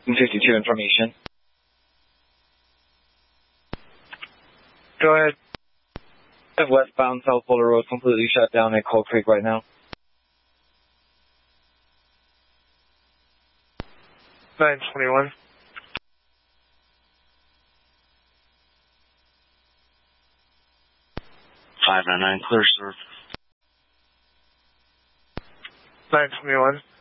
52 information. Go ahead. Westbound South Boulder Road completely shut down at Coal Creek right now. 921. 599, clear, sir. 921.